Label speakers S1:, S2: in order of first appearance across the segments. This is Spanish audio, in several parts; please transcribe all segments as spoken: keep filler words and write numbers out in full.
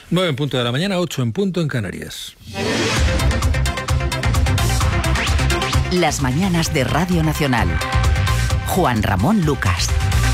S1: nueve en punto de la mañana, ocho en punto en Canarias.
S2: Las mañanas de Radio Nacional. Juan Ramón Lucas.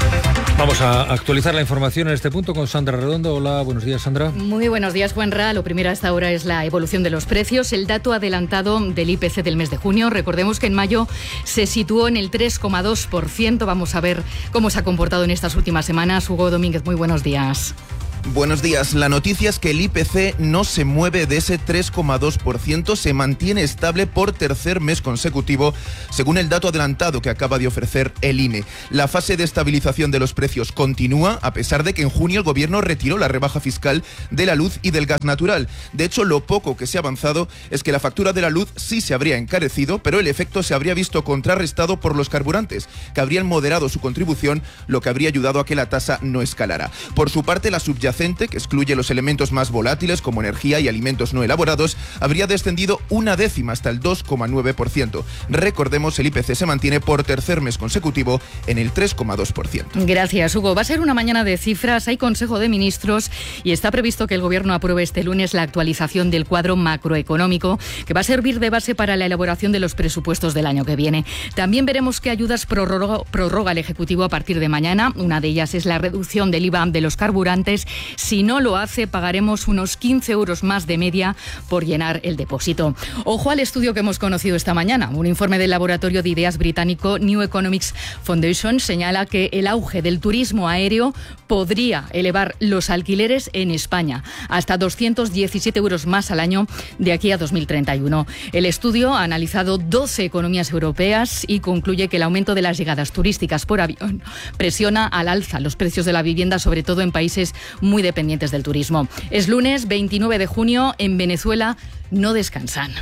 S1: Vamos a actualizar la información en este punto con Sandra Redondo. Hola, buenos días, Sandra.
S3: Muy buenos días, Juanra. Lo primero hasta ahora es la evolución de los precios. El dato adelantado del I P C del mes de junio. Recordemos que en mayo se situó en el tres coma dos por ciento. Vamos a ver cómo se ha comportado en estas últimas semanas. Hugo Domínguez, muy buenos días.
S4: Buenos días. La noticia es que el I P C no se mueve de ese tres coma dos por ciento, se mantiene estable por tercer mes consecutivo, según el dato adelantado que acaba de ofrecer el I N E. La fase de estabilización de los precios continúa, a pesar de que en junio el gobierno retiró la rebaja fiscal de la luz y del gas natural. De hecho, lo poco que se ha avanzado es que la factura de la luz sí se habría encarecido, pero el efecto se habría visto contrarrestado por los carburantes, que habrían moderado su contribución, lo que habría ayudado a que la tasa no escalara. Por su parte, la subyacente, que excluye los elementos más volátiles como energía y alimentos no elaborados, habría descendido una décima hasta el dos coma nueve por ciento. Recordemos, el I P C se mantiene por tercer mes consecutivo en el tres coma dos por ciento.
S3: Gracias, Hugo. Va a ser una mañana de cifras, hay Consejo de Ministros y está previsto que el Gobierno apruebe este lunes la actualización del cuadro macroeconómico, que va a servir de base para la elaboración de los presupuestos del año que viene. También veremos qué ayudas prorroga, prorroga el Ejecutivo a partir de mañana. Una de ellas es la reducción del I V A de los carburantes. Si no lo hace, pagaremos unos quince euros más de media por llenar el depósito. Ojo al estudio que hemos conocido esta mañana. Un informe del laboratorio de ideas británico New Economics Foundation señala que el auge del turismo aéreo podría elevar los alquileres en España hasta doscientos diecisiete euros más al año de aquí a dos mil treinta y uno. El estudio ha analizado doce economías europeas y concluye que el aumento de las llegadas turísticas por avión presiona al alza los precios de la vivienda, sobre todo en países muy dependientes del turismo. Es lunes veintinueve de junio. En Venezuela no descansan.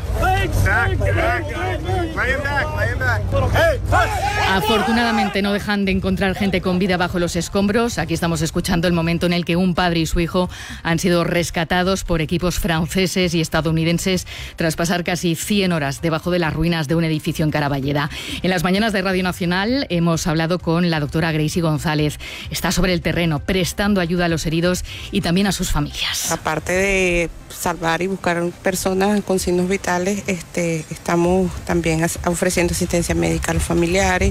S3: Afortunadamente no dejan de encontrar gente con vida bajo los escombros. Aquí estamos escuchando el momento en el que un padre y su hijo han sido rescatados por equipos franceses y estadounidenses tras pasar casi cien horas debajo de las ruinas de un edificio en Caraballeda. En las mañanas de Radio Nacional hemos hablado con la doctora Gracie González. Está sobre el terreno prestando ayuda a los heridos y también a sus familias.
S5: Aparte de salvar y buscar personas con signos vitales, este, estamos también ofreciendo asistencia médica a los familiares,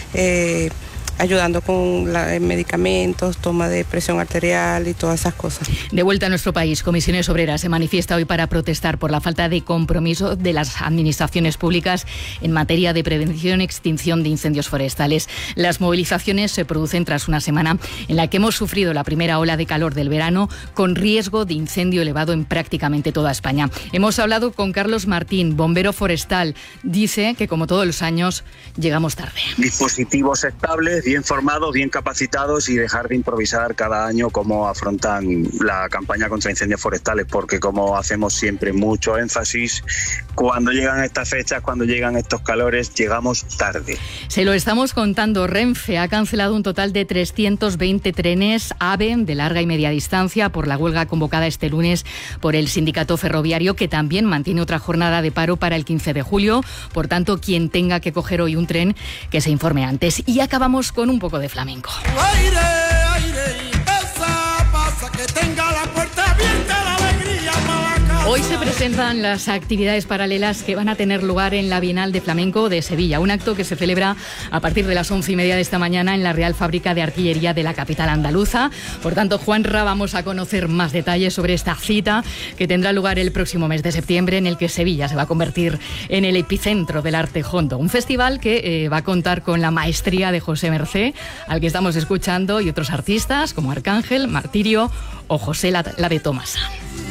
S5: eh, ayudando con la, medicamentos, toma de presión arterial y todas esas cosas.
S3: De vuelta a nuestro país, Comisiones Obreras se manifiesta hoy para protestar por la falta de compromiso de las administraciones públicas en materia de prevención y extinción de incendios forestales. Las movilizaciones se producen tras una semana en la que hemos sufrido la primera ola de calor del verano, con riesgo de incendio elevado en prácticamente toda España. Hemos hablado con Carlos Martín, bombero forestal. Dice que, como todos los años, llegamos tarde.
S6: Dispositivos estables, bien formados, bien capacitados y dejar de improvisar cada año cómo afrontan la campaña contra incendios forestales, porque como hacemos siempre mucho énfasis, cuando llegan estas fechas, cuando llegan estos calores, llegamos tarde.
S3: Se lo estamos contando. Renfe ha cancelado un total de trescientos veinte trenes AVE de larga y media distancia por la huelga convocada este lunes por el sindicato ferroviario, que también mantiene otra jornada de paro para el quince de julio. Por tanto, quien tenga que coger hoy un tren, que se informe antes. Y acabamos con un poco de flamenco.
S7: Aire, aire, pasa, pasa, que tenga la puerta abierta, la alegría para la casa.
S3: Hoy se presentan las actividades paralelas que van a tener lugar en la Bienal de Flamenco de Sevilla, un acto que se celebra a partir de las once y media de esta mañana en la Real Fábrica de Artillería de la capital andaluza. Por tanto, Juanra, vamos a conocer más detalles sobre esta cita que tendrá lugar el próximo mes de septiembre, en el que Sevilla se va a convertir en el epicentro del arte hondo. Un festival que eh, va a contar con la maestría de José Mercé, al que estamos escuchando, y otros artistas como Arcángel, Martirio o José la, la de Tomasa.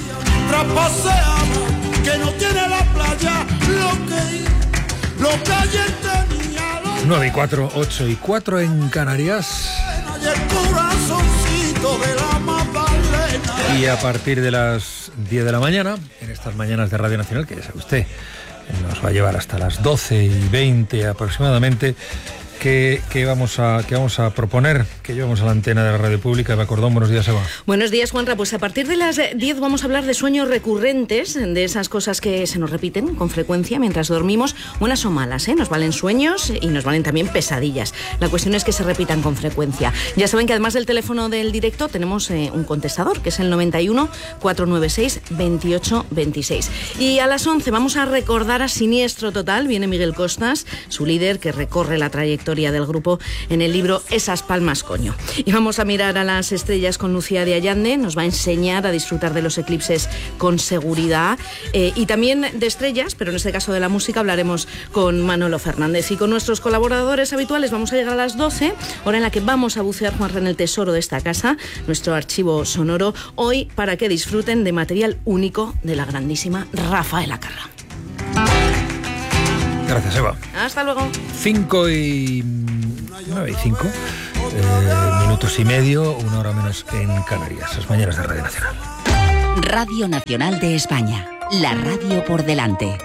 S7: Que no tiene la playa, lo que, lo que ayer tenía, lo
S1: nueve y cuatro, ocho y cuatro en Canarias.
S7: y el corazoncito de la Magdalena.
S1: Y a partir de las diez de la mañana, en estas mañanas de Radio Nacional, que ya sabe usted, nos va a llevar hasta las doce y veinte aproximadamente, ¿Qué, qué, vamos a, ¿Qué vamos a proponer? Que llevamos a la antena de la radio pública. Eva Cordón, buenos días, Eva.
S8: Buenos días, Juanra. Pues a partir de las diez vamos a hablar de sueños recurrentes, de esas cosas que se nos repiten con frecuencia mientras dormimos. Buenas o malas, ¿eh? Nos valen sueños y nos valen también pesadillas. La cuestión es que se repitan con frecuencia. Ya saben que además del teléfono del directo tenemos eh, un contestador, que es el noventa y uno, cuatrocientos noventa y seis, veintiocho veintiséis. Y a las once vamos a recordar a Siniestro Total. Viene Miguel Costas, su líder, que recorre la trayectoria del grupo en el libro Esas palmas, coño. Y vamos a mirar a las estrellas con Lucía de Allande. Nos va a enseñar a disfrutar de los eclipses con seguridad. Eh, y también de estrellas, pero en este caso de la música, hablaremos con Manolo Fernández. Y con nuestros colaboradores habituales vamos a llegar a las doce, hora en la que vamos a bucear, Juanra, en el tesoro de esta casa, nuestro archivo sonoro, hoy para que disfruten de material único de la grandísima Rafaela Carrà.
S1: Gracias, Eva.
S8: Hasta luego.
S1: Cinco y... nueve y cinco. Eh, minutos y medio, una hora menos en Canarias. Las mañanas de Radio Nacional.
S2: Radio Nacional de España. La radio por delante.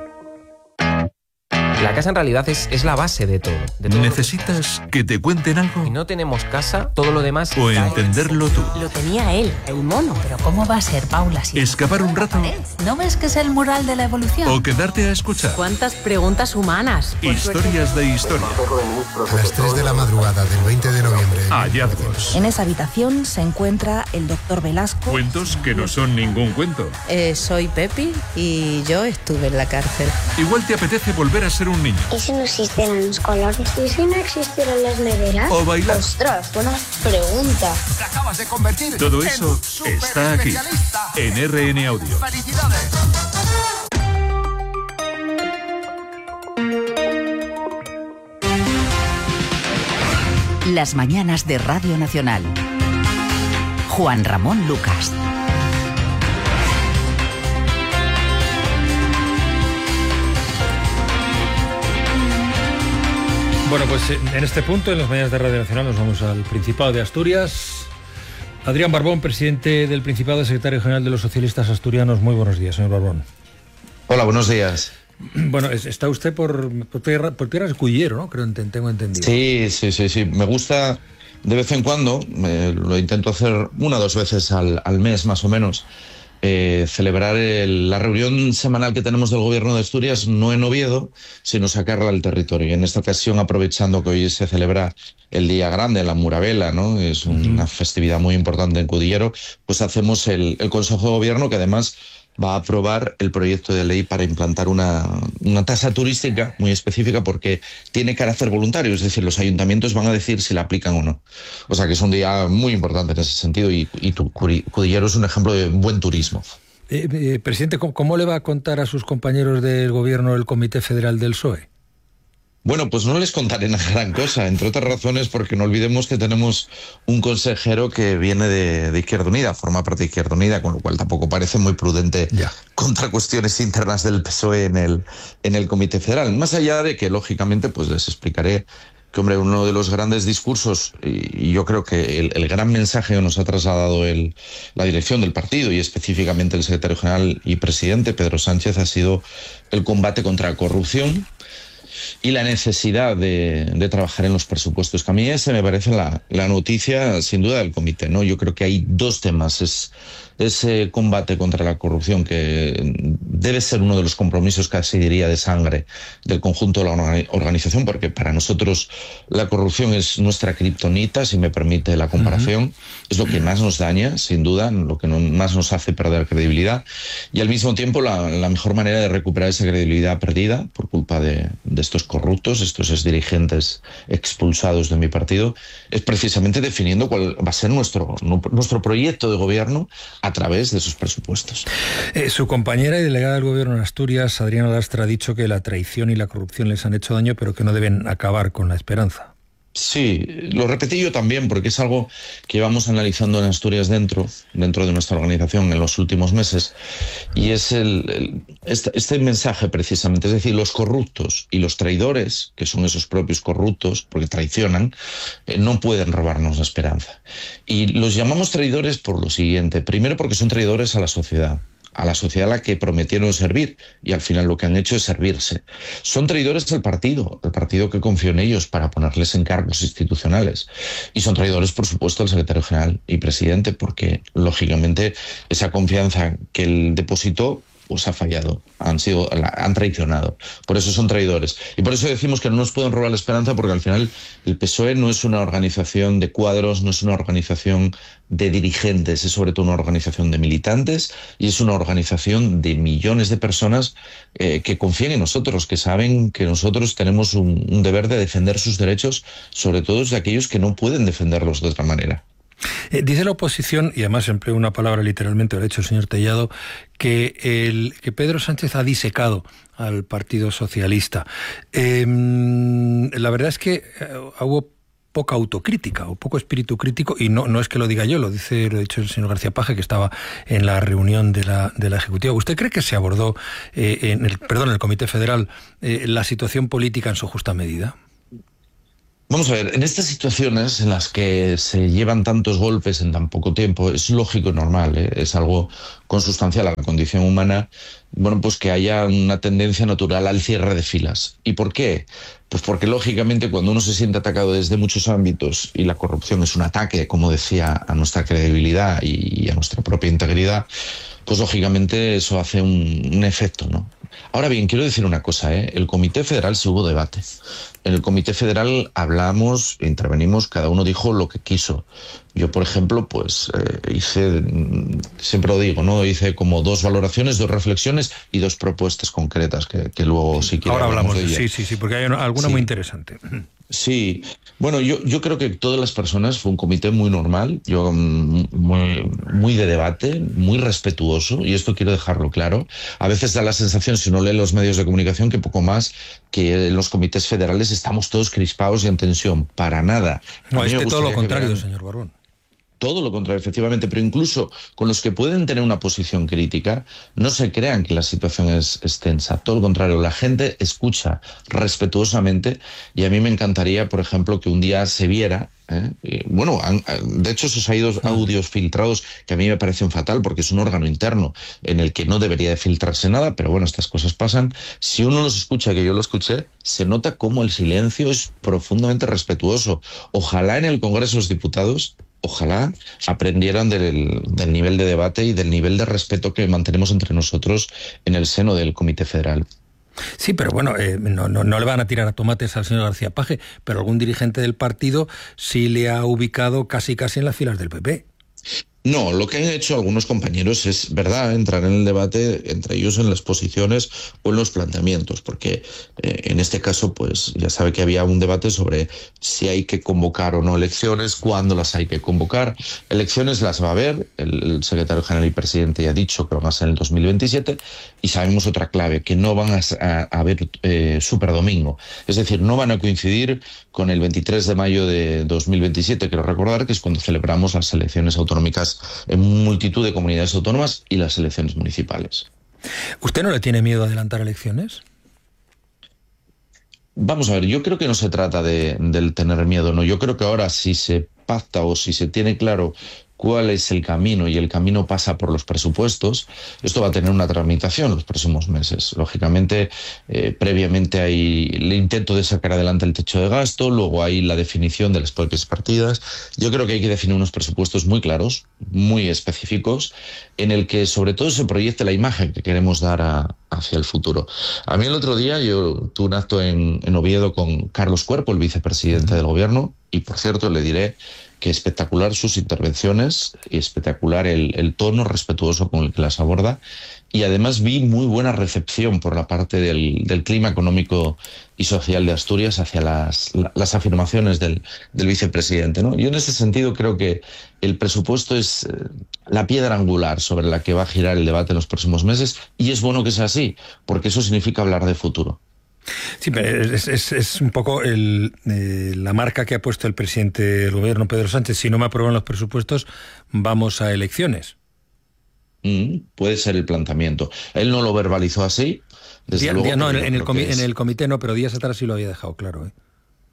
S9: La casa en realidad es, es la base de todo, de todo.
S10: ¿Necesitas que te cuenten algo?
S9: Si no tenemos casa, todo lo demás...
S10: O entenderlo tú.
S11: Lo tenía él, el mono. Pero ¿cómo va a ser, Paula? Si
S10: ¿Escapar un rato?
S11: ¿No ves que es el mural de la evolución?
S10: ¿O quedarte a escuchar?
S11: ¿Cuántas preguntas humanas?
S10: Historias de historia.
S12: A las tres de la madrugada del veinte de noviembre.
S10: Hallazgos.
S11: En esa habitación se encuentra el doctor Velasco.
S10: Cuentos que no son ningún cuento.
S13: Eh, soy Pepi y yo estuve en la cárcel.
S10: Igual te apetece volver a ser un niño.
S14: ¿Y si no existieran los colores? ¿Y si no existieran las neveras?
S10: O bailar.
S14: Ostras, buena pregunta.
S12: Te acabas de convertir.
S10: Todo eso está aquí, en R N Audio.
S12: ¡Felicidades!
S2: Las mañanas de Radio Nacional. Juan Ramón Lucas.
S1: Bueno, pues en este punto, en las mañanas de Radio Nacional, nos vamos al Principado de Asturias. Adrián Barbón, presidente del Principado, secretario general de los socialistas asturianos. Muy buenos días, señor Barbón.
S15: Hola, buenos días.
S1: Bueno, está usted por, por, tierra, por tierras Cullero, ¿no? Creo, tengo entendido.
S15: Sí, sí, sí, sí. Me gusta de vez en cuando, eh, lo intento hacer una o dos veces al, al mes, más o menos, Eh, celebrar el, la reunión semanal que tenemos del Gobierno de Asturias, no en Oviedo, sino sacarla al territorio. Y en esta ocasión, aprovechando que hoy se celebra el Día Grande, la Murabela, ¿no? Es una uh-huh. festividad muy importante en Cudillero, pues hacemos el, el Consejo de Gobierno, que además va a aprobar el proyecto de ley para implantar una, una tasa turística muy específica, porque tiene carácter voluntario, es decir, los ayuntamientos van a decir si la aplican o no. O sea que es un día muy importante en ese sentido, y, y tu, Cudillero es un ejemplo de buen turismo.
S1: Eh, eh, presidente, ¿cómo, ¿cómo le va a contar a sus compañeros del gobierno el Comité Federal del P S O E?
S15: Bueno, pues no les contaré una gran cosa, entre otras razones porque no olvidemos que tenemos un consejero que viene de, de Izquierda Unida, forma parte de Izquierda Unida, con lo cual tampoco parece muy prudente ya. contra cuestiones internas del P S O E en el, en el Comité Federal. Más allá de que, lógicamente, pues les explicaré que, hombre, uno de los grandes discursos, y yo creo que el, el gran mensaje que nos ha trasladado el, la dirección del partido, y específicamente el secretario general y presidente, Pedro Sánchez, ha sido el combate contra la corrupción y la necesidad de, de trabajar en los presupuestos, que a mí ese me parece la, la noticia sin duda del comité, ¿no? Yo creo que hay dos temas. Es ese combate contra la corrupción, que debe ser uno de los compromisos, casi diría, de sangre del conjunto de la organización, porque para nosotros la corrupción es nuestra kriptonita, si me permite la comparación. Uh-huh. Es lo que más nos daña, sin duda, lo que no, más nos hace perder credibilidad, y al mismo tiempo la, la mejor manera de recuperar esa credibilidad perdida por culpa de, de estos corruptos, estos exdirigentes expulsados de mi partido, es precisamente definiendo cuál va a ser nuestro, nuestro proyecto de gobierno a través de sus presupuestos.
S1: Eh, su compañera y delegada del Gobierno en Asturias, Adriana Lastra, ha dicho que la traición y la corrupción les han hecho daño, pero que no deben acabar con la esperanza.
S15: Sí, lo repetí yo también, porque es algo que llevamos analizando en Asturias dentro, dentro de nuestra organización en los últimos meses, y es el, el este, este mensaje precisamente, es decir, los corruptos y los traidores, que son esos propios corruptos, porque traicionan, eh, no pueden robarnos la esperanza. Y los llamamos traidores por lo siguiente: primero, porque son traidores a la sociedad, a la sociedad a la que prometieron servir, y al final lo que han hecho es servirse. Son traidores del partido, el partido que confió en ellos para ponerles en cargos institucionales. Y son traidores, por supuesto, del secretario general y presidente, porque, lógicamente, esa confianza que él depositó pues ha fallado, han sido, han traicionado. Por eso son traidores. Y por eso decimos que no nos pueden robar la esperanza, porque al final el P S O E no es una organización de cuadros, no es una organización de dirigentes, es sobre todo una organización de militantes y es una organización de millones de personas eh, que confían en nosotros, que saben que nosotros tenemos un, un deber de defender sus derechos, sobre todo de aquellos que no pueden defenderlos de otra manera.
S1: Eh, dice la oposición, y además empleo una palabra literalmente, lo ha hecho el señor Tellado, que, el, que Pedro Sánchez ha disecado al Partido Socialista. Eh, la verdad es que eh, hubo poca autocrítica o poco espíritu crítico, y no, no es que lo diga yo, lo dice, lo ha dicho el señor García Paje, que estaba en la reunión de la, de la Ejecutiva. ¿Usted cree que se abordó eh, en el, perdón, en el Comité Federal eh, la situación política en su justa medida?
S15: Vamos a ver, en estas situaciones en las que se llevan tantos golpes en tan poco tiempo, es lógico y normal, ¿eh? Es algo consustancial a la condición humana, bueno, pues que haya una tendencia natural al cierre de filas. ¿Y por qué? Pues porque, lógicamente, cuando uno se siente atacado desde muchos ámbitos y la corrupción es un ataque, como decía, a nuestra credibilidad y a nuestra propia integridad, pues lógicamente eso hace un, un efecto, ¿no? Ahora bien, quiero decir una cosa, ¿eh? El Comité Federal se hubo debate. En el Comité Federal hablamos, intervenimos, cada uno dijo lo que quiso. Yo, por ejemplo, pues eh, hice, siempre lo digo, ¿no? Hice como dos valoraciones, dos reflexiones y dos propuestas concretas que, que luego si quieres.
S1: Ahora hablamos de
S15: ellas.
S1: Sí, sí, sí, porque hay una, alguna
S15: sí.
S1: muy interesante.
S15: Sí, bueno, yo, yo creo que todas las personas fue un comité muy normal, yo muy, muy de debate, muy respetuoso, y esto quiero dejarlo claro. A veces da la sensación, si uno lee los medios de comunicación, que poco más que en los comités federales estamos todos crispados y en tensión. Para nada.
S1: No, este todo lo contrario, señor Barbón.
S15: Todo lo contrario, efectivamente, pero incluso con los que pueden tener una posición crítica, no se crean que la situación es, es tensa. Todo lo contrario, la gente escucha respetuosamente, y a mí me encantaría, por ejemplo, que un día se viera, ¿eh? Y, bueno, han, de hecho esos audios, audios filtrados que a mí me parecen fatal, porque es un órgano interno en el que no debería de filtrarse nada, pero bueno, estas cosas pasan. Si uno los escucha, que yo lo escuché, se nota cómo el silencio es profundamente respetuoso. Ojalá en el Congreso de los Diputados Ojalá aprendieran del, del nivel de debate y del nivel de respeto que mantenemos entre nosotros en el seno del Comité Federal.
S1: Sí, pero bueno, eh, no, no, no le van a tirar a tomates al señor García Paje, pero algún dirigente del partido sí le ha ubicado casi casi en las filas del P P.
S15: No, lo que han hecho algunos compañeros es, verdad, entrar en el debate, entre ellos en las posiciones o en los planteamientos, porque eh, en este caso, pues ya sabe que había un debate sobre si hay que convocar o no elecciones, cuándo las hay que convocar. Elecciones las va a haber, el, el secretario general y presidente ya ha dicho que van a ser en el dos mil veintisiete, y sabemos otra clave, que no van a, a, a haber eh, superdomingo, es decir, no van a coincidir con el veintitrés de mayo de dos mil veintisiete, quiero recordar que es cuando celebramos las elecciones autonómicas en multitud de comunidades autónomas y las elecciones municipales.
S1: ¿Usted no le tiene miedo a adelantar elecciones?
S15: Vamos a ver, yo creo que no se trata de, del tener miedo, no. Yo creo que ahora si se pacta o si se tiene claro cuál es el camino, y el camino pasa por los presupuestos, esto va a tener una tramitación los próximos meses. Lógicamente, eh, previamente hay el intento de sacar adelante el techo de gasto, luego hay la definición de las propias partidas. Yo creo que hay que definir unos presupuestos muy claros, muy específicos, en el que sobre todo se proyecte la imagen que queremos dar a, hacia el futuro. A mí el otro día yo tuve un acto en, en Oviedo con Carlos Cuerpo, el vicepresidente del gobierno, y por cierto le diré que espectacular sus intervenciones y espectacular el, el tono respetuoso con el que las aborda, y además vi muy buena recepción por la parte del, del clima económico y social de Asturias hacia las, las afirmaciones del, del vicepresidente, ¿no? Yo en ese sentido creo que el presupuesto es la piedra angular sobre la que va a girar el debate en los próximos meses, y es bueno que sea así, porque eso significa hablar de futuro.
S1: Sí, pero es, es, es un poco el, eh, la marca que ha puesto el presidente del gobierno, Pedro Sánchez. Si no me aprueban los presupuestos, vamos a elecciones.
S15: Mm, puede ser el planteamiento. Él no lo verbalizó así. Desde
S1: día,
S15: luego,
S1: día, no, en, en, el
S15: comi-
S1: en el comité no, pero días atrás sí lo había dejado claro. ¿eh?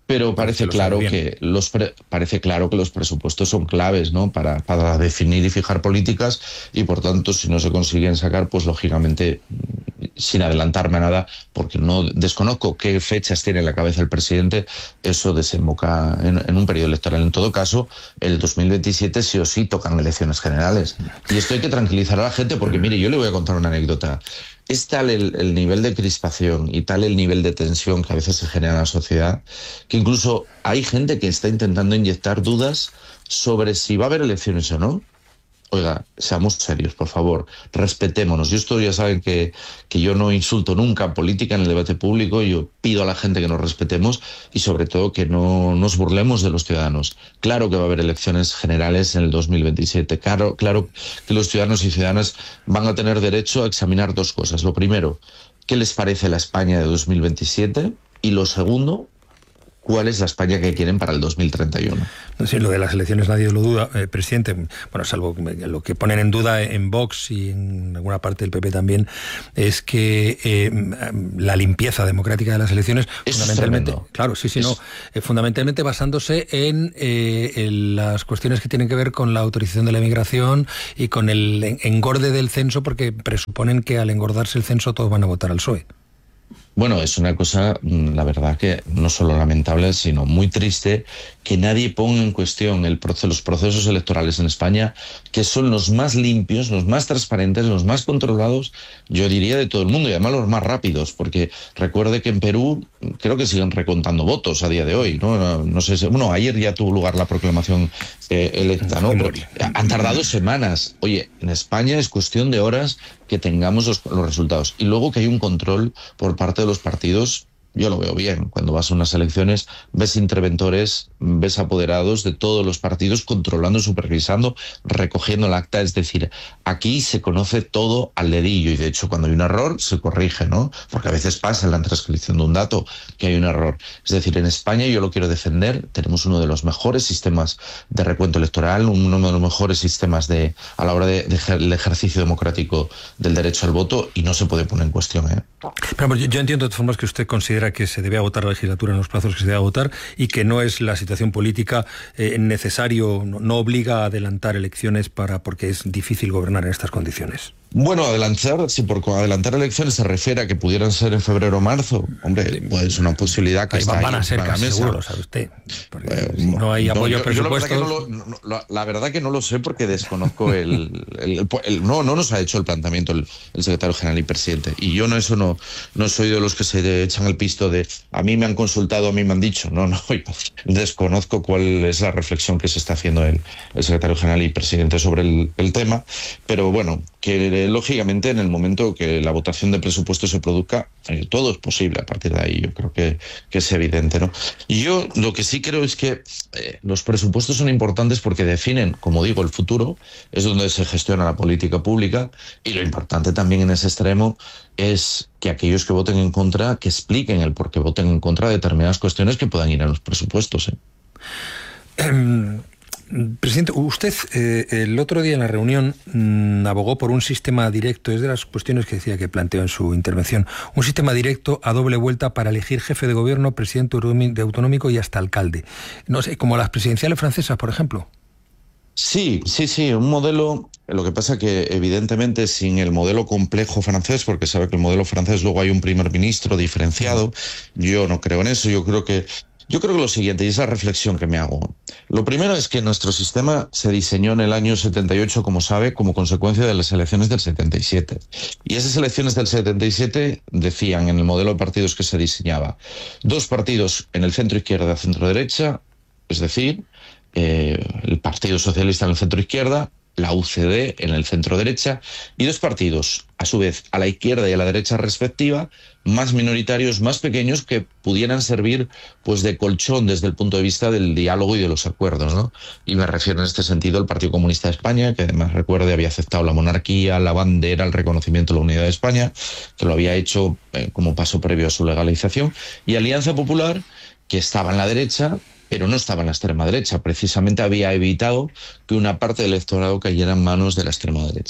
S15: pero parece claro que los pre, parece claro que los presupuestos son claves, ¿no? Para, para definir y fijar políticas, y por tanto, si no se consiguen sacar, pues lógicamente, sin adelantarme a nada, porque no desconozco qué fechas tiene en la cabeza el presidente, eso desemboca en, en un periodo electoral. En todo caso, el dos mil veintisiete sí o sí tocan elecciones generales. Y esto hay que tranquilizar a la gente, porque mire, yo le voy a contar una anécdota. Es tal el, el nivel de crispación y tal el nivel de tensión que a veces se genera en la sociedad, que incluso hay gente que está intentando inyectar dudas sobre si va a haber elecciones o no. Oiga, seamos serios, por favor, respetémonos. Yo esto ya saben que, que yo no insulto nunca política en el debate público, yo pido a la gente que nos respetemos y sobre todo que no nos burlemos de los ciudadanos. Claro que va a haber elecciones generales en el dos mil veintisiete, claro, claro que los ciudadanos y ciudadanas van a tener derecho a examinar dos cosas. Lo primero, ¿qué les parece la España de dos mil veintisiete? Y lo segundo, ¿cuál es la España que quieren para el dos mil treinta y uno?
S1: Sí, lo de las elecciones nadie lo duda, eh, presidente. Bueno, salvo lo que ponen en duda en Vox y en alguna parte del P P también, es que eh, la limpieza democrática de las elecciones,
S15: eso
S1: fundamentalmente,
S15: es
S1: claro, sí, sí,
S15: es...
S1: no, eh, fundamentalmente basándose en, eh, en las cuestiones que tienen que ver con la autorización de la inmigración y con el engorde del censo, porque presuponen que al engordarse el censo todos van a votar al P S O E.
S15: Bueno, es una cosa, la verdad, que no solo lamentable, sino muy triste, que nadie ponga en cuestión el proceso, los procesos electorales en España, que son los más limpios, los más transparentes, los más controlados, yo diría, de todo el mundo, y además los más rápidos, porque recuerde que en Perú creo que siguen recontando votos a día de hoy, ¿no? No, no sé si, bueno, ayer ya tuvo lugar la proclamación eh, electa, ¿no? Pero han tardado semanas. Oye, en España es cuestión de horas que tengamos los, los resultados. Y luego que hay un control por parte de los partidos, yo lo veo bien. Cuando vas a unas elecciones, ves interventores, ves apoderados de todos los partidos controlando, supervisando, recogiendo el acta. Es decir, aquí se conoce todo al dedillo y de hecho cuando hay un error se corrige, ¿no? Porque a veces pasa en la transcripción de un dato que hay un error. Es decir, en España, yo lo quiero defender, tenemos uno de los mejores sistemas de recuento electoral, uno de los mejores sistemas de a la hora del de, de ejercicio democrático del derecho al voto, y no se puede poner en cuestión, ¿eh?
S1: Pero yo, yo entiendo de todas formas que usted considera que se debe agotar la legislatura en los plazos que se debe agotar y que no es la situación política eh, necesario, no, no obliga a adelantar elecciones para porque es difícil gobernar en estas condiciones.
S15: Bueno, adelantar, si por adelantar elecciones se refiere a que pudieran ser en febrero o marzo, hombre, pues es una posibilidad que ahí está
S1: van
S15: ahí,
S1: a ser, casi seguro, lo sabe usted. Eh, si no hay apoyo
S15: no, yo,
S1: presupuestos.
S15: Yo la, verdad no lo, no, la, la verdad que no lo sé porque desconozco el, el, el, el no no nos ha hecho el planteamiento el, el secretario general y presidente, y yo no eso no no soy de los que se echan el pisto de a mí me han consultado, a mí me han dicho, no no desconozco cuál es la reflexión que se está haciendo el, el secretario general y presidente sobre el, el tema, pero bueno, que lógicamente en el momento que la votación de presupuestos se produzca, eh, todo es posible a partir de ahí, yo creo que, que es evidente, ¿no? Y yo lo que sí creo es que eh, los presupuestos son importantes porque definen, como digo, el futuro, es donde se gestiona la política pública, y lo importante también en ese extremo es que aquellos que voten en contra, que expliquen el por qué voten en contra de determinadas cuestiones que puedan ir a los presupuestos, ¿eh?
S1: Um... Presidente, usted eh, el otro día en la reunión mmm, abogó por un sistema directo, es de las cuestiones que decía que planteó en su intervención, un sistema directo a doble vuelta para elegir jefe de gobierno, presidente de autonómico y hasta alcalde. No sé, como las presidenciales francesas, por ejemplo.
S15: Sí, sí, sí, un modelo, lo que pasa que evidentemente sin el modelo complejo francés, porque sabe que el modelo francés luego hay un primer ministro diferenciado, yo no creo en eso, yo creo que Yo creo que lo siguiente, y es la reflexión que me hago. Lo primero es que nuestro sistema se diseñó en el año setenta y ocho, como sabe, como consecuencia de las elecciones del setenta y siete. Y esas elecciones del setenta y siete decían, en el modelo de partidos que se diseñaba, dos partidos en el centro izquierda, centro derecha, es decir, eh, el Partido Socialista en el centro izquierda, la U C D en el centro derecha, y dos partidos, a su vez, a la izquierda y a la derecha respectiva, más minoritarios, más pequeños, que pudieran servir pues de colchón desde el punto de vista del diálogo y de los acuerdos, ¿no? Y me refiero en este sentido al Partido Comunista de España, que además, recuerde, había aceptado la monarquía, la bandera, el reconocimiento de la unidad de España, que lo había hecho eh, como paso previo a su legalización, y Alianza Popular, que estaba en la derecha, pero no estaba en la extrema derecha, precisamente había evitado que una parte del electorado cayera en manos de la extrema derecha.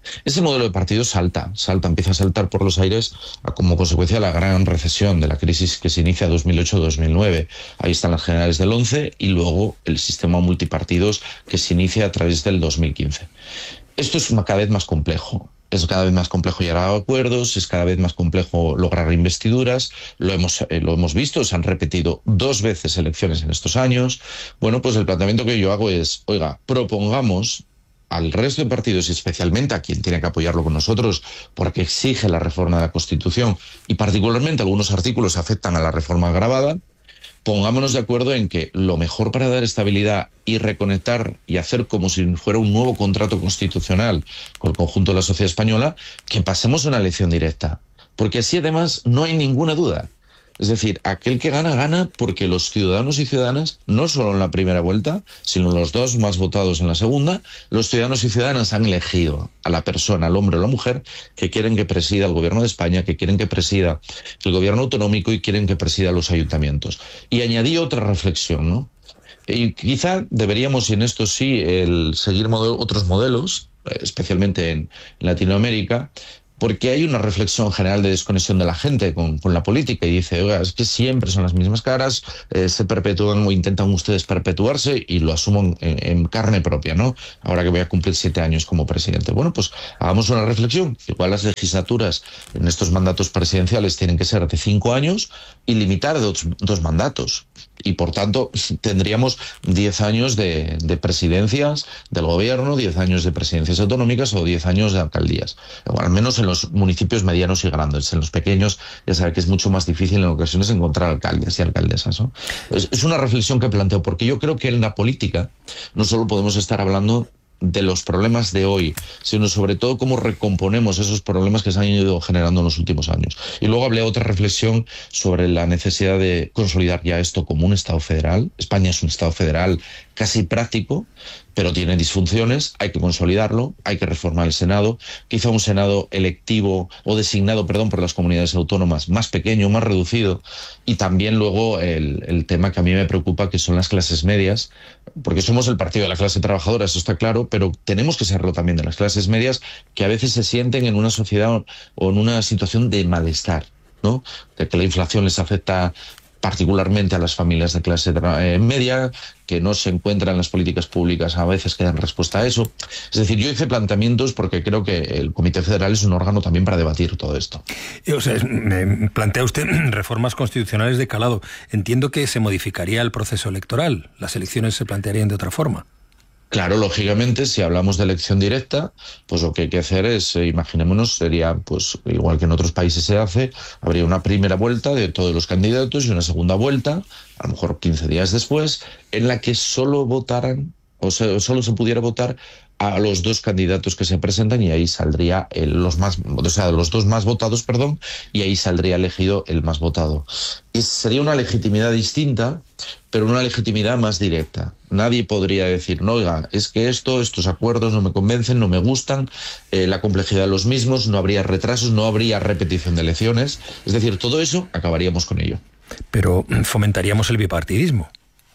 S15: Ese modelo de partido salta, salta, empieza a saltar por los aires como consecuencia de la gran recesión, de la crisis que se inicia dos mil ocho dos mil nueve. Ahí están las generales del once y luego el sistema multipartidos que se inicia a través del dos mil quince. Esto es cada vez más complejo. Es cada vez más complejo llegar a acuerdos, es cada vez más complejo lograr investiduras, lo hemos, eh, lo hemos visto, se han repetido dos veces elecciones en estos años. Bueno, pues el planteamiento que yo hago es, oiga, propongamos al resto de partidos y especialmente a quien tiene que apoyarlo con nosotros porque exige la reforma de la Constitución y particularmente algunos artículos afectan a la reforma agravada, pongámonos de acuerdo en que lo mejor para dar estabilidad y reconectar y hacer como si fuera un nuevo contrato constitucional con el conjunto de la sociedad española, que pasemos a una elección directa. Porque así además no hay ninguna duda. Es decir, aquel que gana, gana porque los ciudadanos y ciudadanas, no solo en la primera vuelta, sino los dos más votados en la segunda, los ciudadanos y ciudadanas han elegido a la persona, al hombre o la mujer, que quieren que presida el gobierno de España, que quieren que presida el gobierno autonómico y quieren que presida los ayuntamientos. Y añadí otra reflexión, ¿no? Y quizá deberíamos, y en esto sí, el seguir modelo, otros modelos, especialmente en Latinoamérica, porque hay una reflexión general de desconexión de la gente con, con la política y dice, oiga, es que siempre son las mismas caras, eh, se perpetúan o intentan ustedes perpetuarse y lo asumo en, en carne propia, ¿no? Ahora que voy a cumplir siete años como presidente. Bueno, pues hagamos una reflexión. Igual las legislaturas en estos mandatos presidenciales tienen que ser de cinco años y limitar dos, dos mandatos. Y por tanto tendríamos diez años de, de presidencias del gobierno, diez años de presidencias autonómicas o diez años de alcaldías. O al menos en los municipios medianos y grandes. En los pequeños ya sabe que es mucho más difícil en ocasiones encontrar alcaldes y alcaldesas, ¿no? Es, es una reflexión que planteo, porque yo creo que en la política no solo podemos estar hablando de los problemas de hoy, sino sobre todo cómo recomponemos esos problemas que se han ido generando en los últimos años. Y luego hablé otra reflexión sobre la necesidad de consolidar ya esto como un Estado federal. España es un Estado federal casi práctico, pero tiene disfunciones, hay que consolidarlo, hay que reformar el Senado, quizá un Senado electivo o designado, perdón, por las comunidades autónomas más pequeño, más reducido, y también luego el, el tema que a mí me preocupa, que son las clases medias, porque somos el partido de la clase trabajadora, eso está claro, pero tenemos que serlo también de las clases medias, que a veces se sienten en una sociedad o en una situación de malestar, ¿no? De que la inflación les afecta particularmente a las familias de clase eh, media, que no se encuentran en las políticas públicas a veces que dan respuesta a eso. Es decir, yo hice planteamientos porque creo que el Comité Federal es un órgano también para debatir todo esto.
S1: O sea, me plantea usted reformas constitucionales de calado. Entiendo que se modificaría el proceso electoral, las elecciones se plantearían de otra forma.
S15: Claro, lógicamente, si hablamos de elección directa, pues lo que hay que hacer es, eh, imaginémonos, sería, pues igual que en otros países se hace, habría una primera vuelta de todos los candidatos y una segunda vuelta, a lo mejor quince días después, en la que solo votaran, o sea, solo se pudiera votar a los dos candidatos que se presentan y ahí saldría el, los más, o sea, los dos más votados, perdón, y ahí saldría elegido el más votado. Y sería una legitimidad distinta, pero una legitimidad más directa. Nadie podría decir, no, oiga, es que esto, estos acuerdos no me convencen, no me gustan, eh, la complejidad de los mismos, no habría retrasos, no habría repetición de elecciones. Es decir, todo eso acabaríamos con ello.
S1: Pero fomentaríamos el bipartidismo.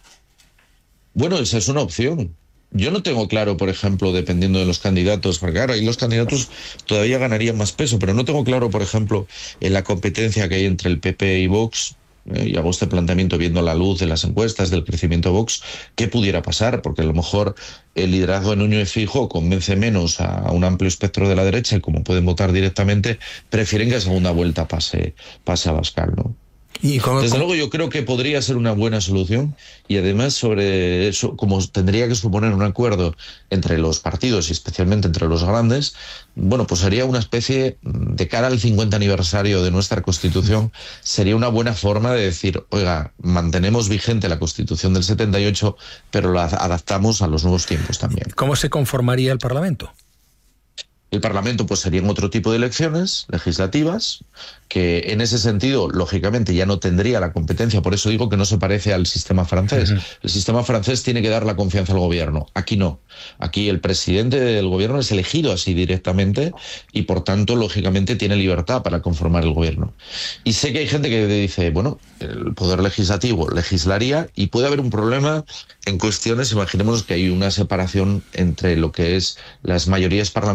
S15: Bueno, esa es una opción. Yo no tengo claro, por ejemplo, dependiendo de los candidatos, porque claro, ahí los candidatos todavía ganarían más peso, pero no tengo claro, por ejemplo, en la competencia que hay entre el P P y Vox, eh, y hago este planteamiento viendo la luz de las encuestas del crecimiento de Vox, ¿qué pudiera pasar? Porque a lo mejor el liderazgo de Núñez Feijóo convence menos a un amplio espectro de la derecha y como pueden votar directamente, prefieren que a segunda vuelta pase, pase a Abascal, ¿no? ¿Y cómo, Desde cómo? luego yo creo que podría ser una buena solución y además sobre eso, como tendría que suponer un acuerdo entre los partidos y especialmente entre los grandes, bueno, pues sería una especie, de cara al cincuenta aniversario de nuestra Constitución, sería una buena forma de decir, oiga, mantenemos vigente la Constitución del setenta y ocho, pero la adaptamos a los nuevos tiempos también.
S1: ¿Cómo se conformaría el Parlamento?
S15: El Parlamento pues serían otro tipo de elecciones legislativas que en ese sentido, lógicamente, ya no tendría la competencia. Por eso digo que no se parece al sistema francés. Uh-huh. El sistema francés tiene que dar la confianza al gobierno. Aquí no. Aquí el presidente del gobierno es elegido así directamente y, por tanto, lógicamente, tiene libertad para conformar el gobierno. Y sé que hay gente que dice, bueno, el poder legislativo legislaría y puede haber un problema en cuestiones. Imaginemos que hay una separación entre lo que es las mayorías parlamentarias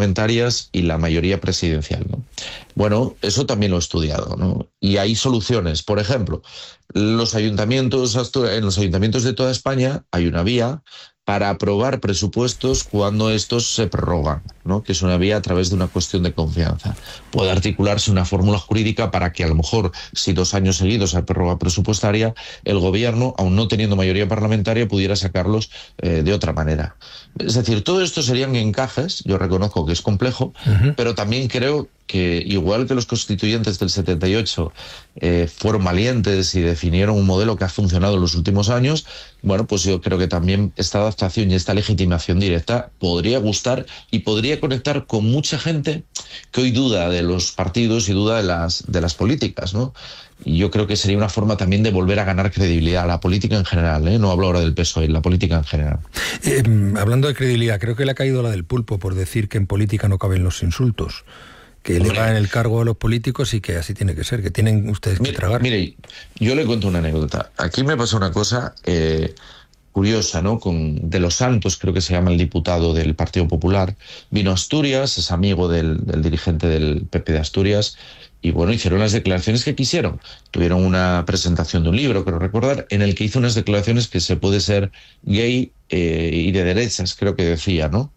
S15: Asturias y la mayoría presidencial, ¿no? Bueno, eso también lo he estudiado, ¿no? Y hay soluciones. Por ejemplo, los ayuntamientos, en los ayuntamientos de toda España hay una vía para aprobar presupuestos cuando estos se prorrogan, ¿no? Que es una vía a través de una cuestión de confianza. Puede articularse una fórmula jurídica para que a lo mejor, si dos años seguidos hay prórroga presupuestaria, el gobierno, aun no teniendo mayoría parlamentaria, pudiera sacarlos eh, de otra manera. Es decir, todo esto serían encajes, yo reconozco que es complejo, uh-huh. pero también creo que igual que los constituyentes del setenta y ocho eh, fueron valientes y definieron un modelo que ha funcionado en los últimos años, bueno, pues yo creo que también esta adaptación y esta legitimación directa podría gustar y podría conectar con mucha gente que hoy duda de los partidos y duda de las, de las políticas, ¿no? Y yo creo que sería una forma también de volver a ganar credibilidad a la política en general, ¿eh? No hablo ahora del P S O E, la política en general.
S1: Eh, hablando de credibilidad, creo que le ha caído la del pulpo por decir que en política no caben los insultos, que le va en el cargo a los políticos y que así tiene que ser, que tienen ustedes
S15: mire,
S1: que tragar.
S15: Mire, yo le cuento una anécdota. Aquí me pasó una cosa eh, curiosa, ¿no? Con De los Santos, creo que se llama el diputado del Partido Popular, vino a Asturias, es amigo del, del dirigente del P P de Asturias, y bueno, hicieron las declaraciones que quisieron. Tuvieron una presentación de un libro, creo recordar, en el que hizo unas declaraciones que se puede ser gay eh, y de derechas, creo que decía, ¿no?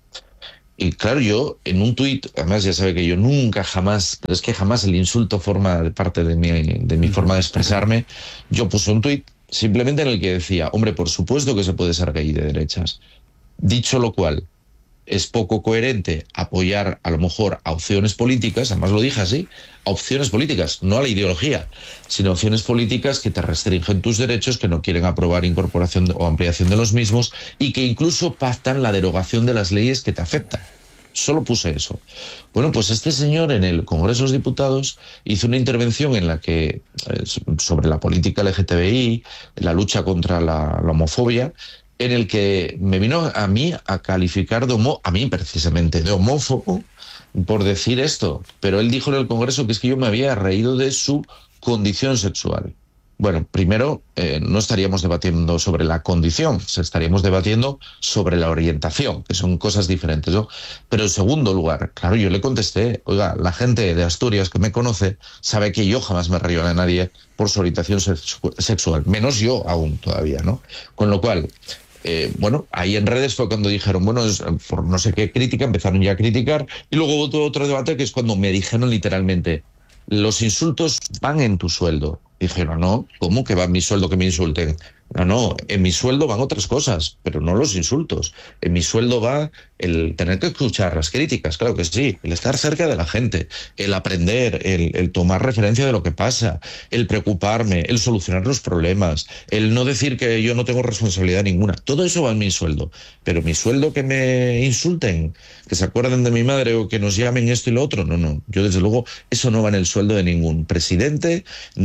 S15: Y claro, yo en un tuit, además ya sabe que yo nunca jamás, pero es que jamás el insulto forma parte de mi, de mi forma de expresarme, yo puse un tuit simplemente en el que decía, hombre, por supuesto que se puede ser gay de derechas. Dicho lo cual, es poco coherente apoyar a lo mejor a opciones políticas, además lo dije así, a opciones políticas, no a la ideología, sino a opciones políticas que te restringen tus derechos, que no quieren aprobar incorporación o ampliación de los mismos y que incluso pactan la derogación de las leyes que te afectan. Solo puse eso. Bueno, pues este señor en el Congreso de los Diputados hizo una intervención en la que eh, sobre la política L G T B I, la lucha contra la, la homofobia, en el que me vino a mí a calificar de homo, a mí precisamente, de homófobo por decir esto. Pero él dijo en el Congreso que es que yo me había reído de su condición sexual. Bueno, primero, eh, no estaríamos debatiendo sobre la condición, estaríamos debatiendo sobre la orientación, que son cosas diferentes, ¿no? Pero en segundo lugar, claro, yo le contesté, oiga, la gente de Asturias que me conoce sabe que yo jamás me río de nadie por su orientación sexu- sexual, menos yo aún todavía, ¿no? Con lo cual, eh, bueno, ahí en redes fue cuando dijeron, bueno, es, por no sé qué crítica, empezaron ya a criticar, y luego hubo todo otro debate que es cuando me dijeron literalmente, los insultos van en tu sueldo. Dijeron, no, ¿cómo que va en mi sueldo que me insulten? No, no, en mi sueldo van otras cosas, pero no los insultos. En mi sueldo va el tener que escuchar las críticas, claro que sí, el estar cerca de la gente, el aprender, el, el tomar referencia de lo que pasa, el preocuparme, el solucionar los problemas, el no decir que yo no tengo responsabilidad ninguna. Todo eso va en mi sueldo, pero mi sueldo que me insulten, que se acuerden de mi madre o que nos llamen esto y lo otro, no, no. Yo desde luego eso no va en el sueldo de ningún presidente,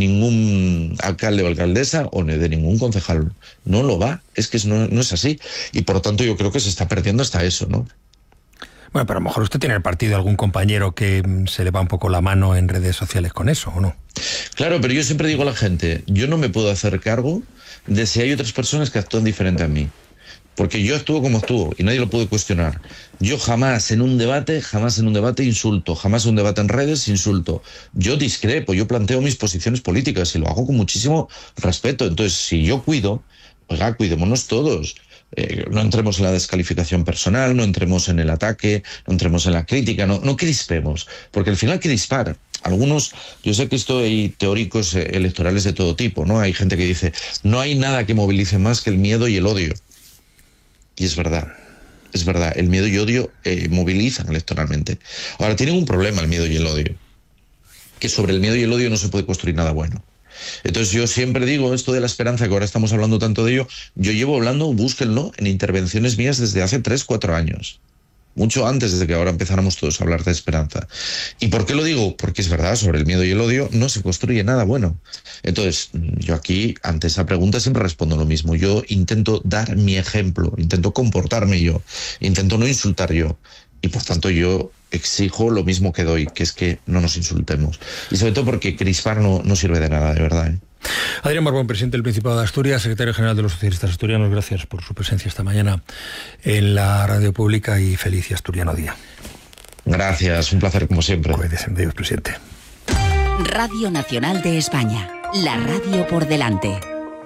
S15: ningún alcalde o alcaldesa o de ningún concejal. No lo va, es que no, no es así. Y por lo tanto yo creo que se está perdiendo hasta eso, ¿no?
S1: Bueno, pero a lo mejor usted tiene en el partido algún compañero que se le va un poco la mano en redes sociales con eso, ¿o no?
S15: Claro, pero yo siempre digo a la gente, yo no me puedo hacer cargo de si hay otras personas que actúan diferente a mí. Porque yo actúo como actúo y nadie lo puede cuestionar. Yo jamás en un debate, jamás en un debate insulto, jamás en un debate en redes insulto. Yo discrepo, yo planteo mis posiciones políticas y lo hago con muchísimo respeto. Entonces, si yo cuido, oiga, cuidémonos todos. Eh, no entremos en la descalificación personal, no entremos en el ataque, no entremos en la crítica, no, no crispemos. Porque al final crispar. Algunos, yo sé que esto hay teóricos electorales de todo tipo, ¿no? Hay gente que dice, no hay nada que movilice más que el miedo y el odio. Y es verdad, es verdad, el miedo y odio eh, movilizan electoralmente. Ahora, tienen un problema el miedo y el odio, que sobre el miedo y el odio no se puede construir nada bueno. Entonces yo siempre digo esto de la esperanza, que ahora estamos hablando tanto de ello, yo llevo hablando, búsquenlo, en intervenciones mías desde hace tres, cuatro años. Mucho antes de que ahora empezáramos todos a hablar de esperanza. ¿Y por qué lo digo? Porque es verdad, sobre el miedo y el odio no se construye nada bueno. Entonces, yo aquí, ante esa pregunta, siempre respondo lo mismo. Yo intento dar mi ejemplo, intento comportarme yo, intento no insultar yo. Y por tanto yo exijo lo mismo que doy, que es que no nos insultemos. Y sobre todo porque crispar no, no sirve de nada, de verdad, ¿eh?
S1: Adrián Barbón, presidente del Principado de Asturias, secretario general de los socialistas asturianos, gracias por su presencia esta mañana en la radio pública y feliz y asturiano día.
S15: Gracias, un placer como siempre.
S1: Cuídese, Dios, presidente.
S2: Radio Nacional de España, la radio por delante.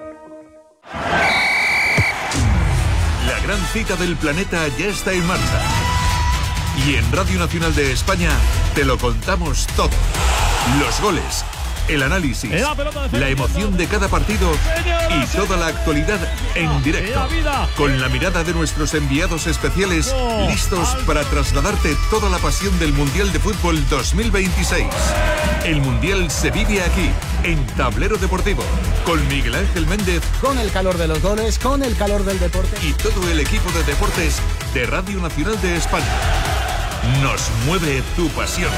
S10: La gran cita del planeta ya está en marcha. Y en Radio Nacional de España te lo contamos todo. Los goles, el análisis, la emoción de cada partido y toda la actualidad en directo. Con la mirada de nuestros enviados especiales, listos para trasladarte toda la pasión del Mundial de Fútbol dos mil veintiséis. El Mundial se vive aquí, en Tablero Deportivo, con Miguel Ángel Méndez.
S16: Con el calor de los goles, con el calor del deporte.
S10: Y todo el equipo de deportes de Radio Nacional de España. Nos mueve tu pasión.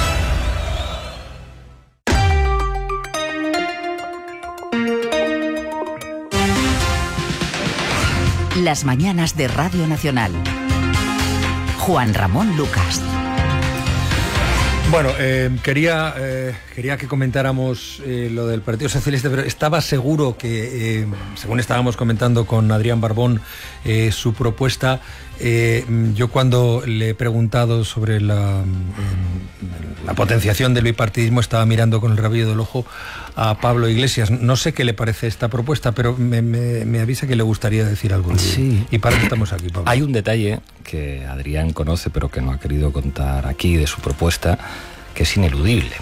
S2: Las mañanas de Radio Nacional. Juan Ramón Lucas.
S1: Bueno, eh, quería, eh, quería que comentáramos eh, lo del Partido Socialista, pero estaba seguro que, eh, según estábamos comentando con Adrián Barbón, eh, su propuesta, eh, yo cuando le he preguntado sobre la, eh, la potenciación del bipartidismo, estaba mirando con el rabillo del ojo a Pablo Iglesias. No sé qué le parece esta propuesta, pero me, me, me avisa que le gustaría decir algo.
S17: Sí.
S1: ¿Y para qué estamos aquí, Pablo?
S17: Hay un detalle que Adrián conoce, pero que no ha querido contar aquí de su propuesta, que es ineludible.